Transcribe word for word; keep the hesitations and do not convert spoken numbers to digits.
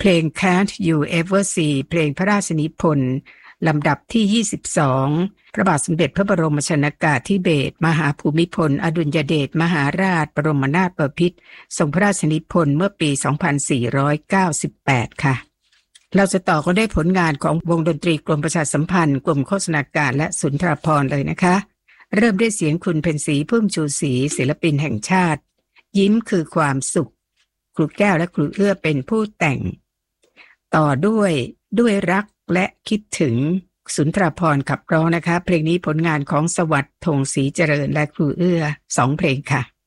เพลง Can't You Ever See เพลงพระราชนิพนธ์ลำดับที่ยี่สิบสองพระบาทสมเด็จพระบรมชนกาธิเบศรมหาภูมิพลอดุลยเดชมหาราชบรมนาถบพิตรทรงพระราชนิพนธ์เมื่อปีสองพันสี่ร้อยเก้าสิบแปดค่ะเราจะต่อกันได้ผลงานของวงดนตรีกรมประชาสัมพันธ์กรมโฆษณาการและสุนทรภรณ์เลยนะคะเริ่มด้วยเสียงคุณเพ็ญศรีพุ่มชูศรีศิลปินแห่งชาติยิ้มคือความสุขครูแก้วและครูเอื้อเป็นผู้แต่งต่อด้วยด้วยรักและคิดถึงสุนทรภรณ์ขับร้องนะคะเพลงนี้ผลงานของสวัสดิ์ธงศรีเจริญและครูเอื้อสองเพลงค่ะ